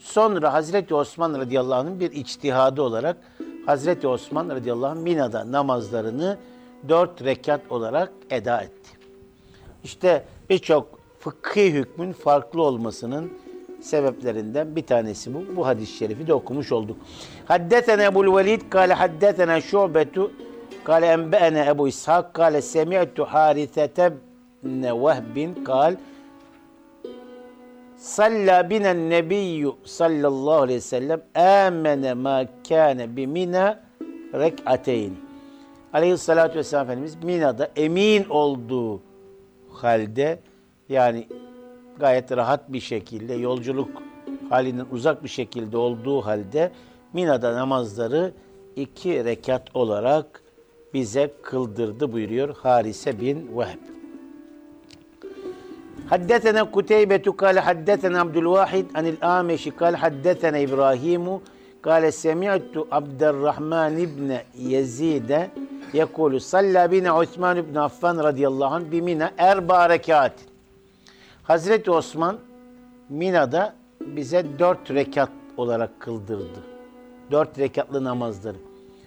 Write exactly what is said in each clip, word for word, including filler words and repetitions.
Sonra Hazreti Osman radıyallahu anh'ın bir içtihadı olarak Hazreti Osman radıyallahu anh Mina'da namazlarını dört rekat olarak eda etti. İşte birçok fıkhi hükmün farklı olmasının sebeplerinden bir tanesi bu. Bu hadis-i şerifi de okumuş olduk. Haddetene Ebu'l Velid kâle haddetene Şu'betu kâle enbe'ene Ebu İshak kâle semi'tu Harisete ibne Vehbin kâle Salla binen nebiyyü sallallahu aleyhi ve sellem amene ma kâne bimina rek'ateyn. Aleyhissalatü vesselam Efendimiz Mina'da emin olduğu halde, yani gayet rahat bir şekilde, yolculuk halinden uzak bir şekilde olduğu halde Mina'da namazları iki rekat olarak bize kıldırdı buyuruyor Harise bin Vehb. Haddetena Kuteybetu kâle haddetena Abdülvahid anil Ameşi kâle haddetena İbrahimu kâle semi'tu Abdurrahman ibn Yezide yekulu salla bina Osman ibn Affan radıyallahu anh bimina erba rekat. Hazreti Osman Mina'da bize dört rekat olarak kıldırdı. Dört rekatlı namazları.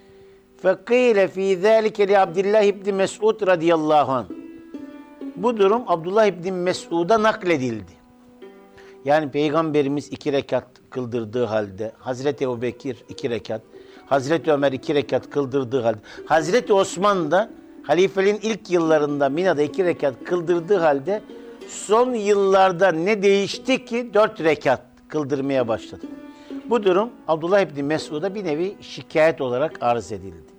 Fekîle fî zâlike li Abdullah ibn Mes'ud radıyallahu anh. Bu durum Abdullah ibn Mes'ud'a nakledildi. Yani Peygamberimiz iki rekat kıldırdığı halde, Hazreti Ebubekir iki rekat, Hazreti Ömer iki rekat kıldırdığı halde, Hazreti Osman da halifeliğin ilk yıllarında Mina'da iki rekat kıldırdığı halde son yıllarda ne değişti ki dört rekat kıldırmaya başladı. Bu durum Abdullah ibn Mes'ud'a bir nevi şikayet olarak arz edildi.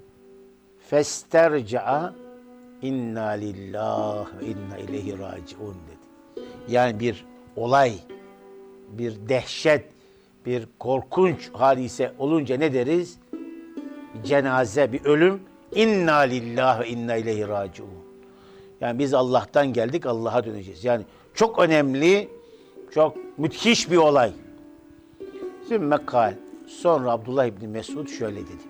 Festerca'a inna lillahi ve inna ileyhi raciun dedi. Yani bir olay, bir dehşet, bir korkunç hadise olunca ne deriz? Bir cenaze, bir ölüm. İnna lillahi ve inna ileyhi raciun. Yani biz Allah'tan geldik, Allah'a döneceğiz. Yani çok önemli, çok müthiş bir olay. Sümme kal. Sonra Abdullah İbni Mesud şöyle dedi.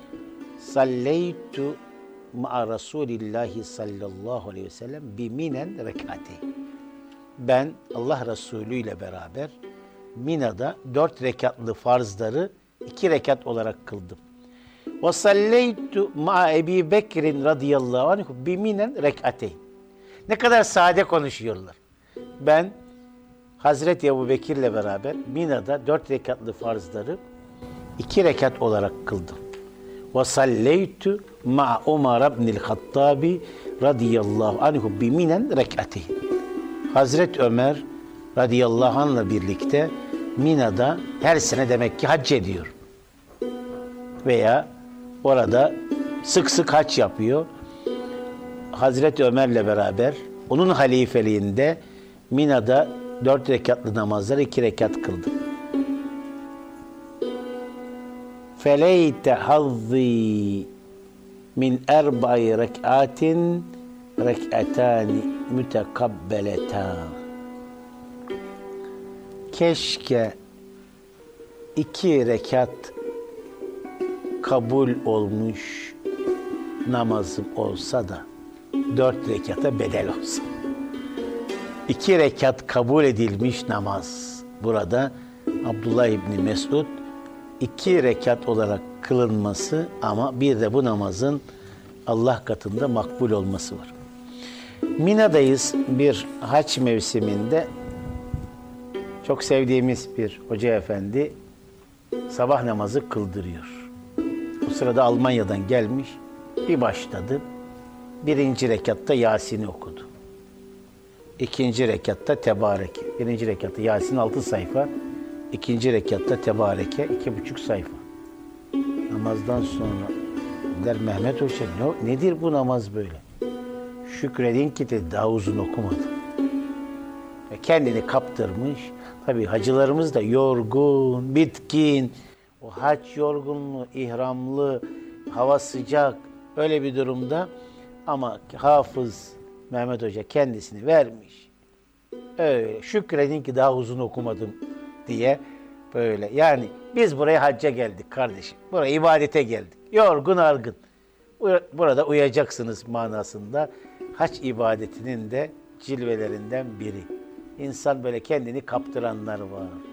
Salleytu ma'a Resulillahi sallallahu aleyhi ve sellem biminen rek'ateyn. Ben Allah Resulü ile beraber Mina'da dört rekatlı farzları iki rekat olarak kıldım. Ve salleytu ma'a Ebi Bekir'in radıyallahu anh biminen rek'ateyn. Ne kadar sade konuşuyorlar. Ben Hazreti Ebu Bekir'le beraber Mina'da dört rekatlı farzları iki rekat olarak kıldım. Ve salleytu ma'a Umar ibn'il Hattabi radıyallahu anhu biminen rek'ateyn. Hazreti Ömer radıyallahu anh'la birlikte Mina'da her sene demek ki hac ediyor. Veya orada sık sık hac yapıyor. Hazreti Ömer'le beraber onun halifeliğinde Mina'da dört rekatlı namazları iki rekat kıldı. Feleyte hazzi min erba'i rek'atin rek'atani mütekabbeleta. Keşke iki rekat kabul olmuş namazım olsa da dört rekata bedel olsa. İki rekat kabul edilmiş namaz. Burada Abdullah İbni Mesud iki rekat olarak kılınması ama bir de bu namazın Allah katında makbul olması var. Mina'dayız, bir haç mevsiminde. Çok sevdiğimiz bir hoca efendi sabah namazı kıldırıyor. O sırada Almanya'dan gelmiş, bir başladı. Birinci rekatta Yasin'i okudu. İkinci rekatta Tebareke. Birinci rekatta Yasin altı sayfa. İkinci rekatta Tebareke iki buçuk sayfa. Namazdan sonra der Mehmet Hoca, ne, nedir bu namaz böyle? Şükredin ki de daha uzun okumadı. Ve kendini kaptırmış. Tabii hacılarımız da yorgun, bitkin. O hac yorgunluğu, ihramlı, hava sıcak. Öyle bir durumda ama Hafız Mehmet Hoca kendisini vermiş. Öyle şükredin ki daha uzun okumadım diye böyle. Yani biz buraya hacca geldik kardeşim. Buraya ibadete geldik. Yorgun argın. Burada uyacaksınız manasında. Hac ibadetinin de cilvelerinden biri. İnsan böyle kendini kaptıranlar var.